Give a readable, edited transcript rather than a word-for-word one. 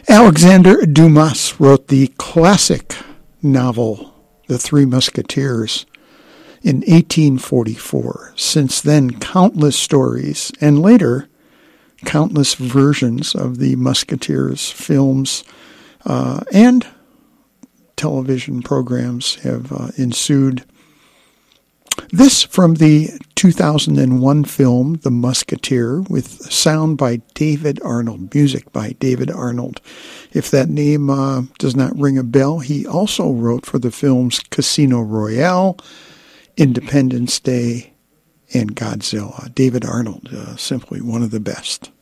Alexandre Dumas wrote the classic novel, The Three Musketeers, in 1844. Since then, countless stories, and later, countless versions of the Musketeers films and television programs have ensued. This from the 2001 film, The Musketeer, with sound by David Arnold, music by David Arnold. If that name does not ring a bell, he also wrote for the films Casino Royale, Independence Day, and Godzilla. David Arnold, simply one of the best.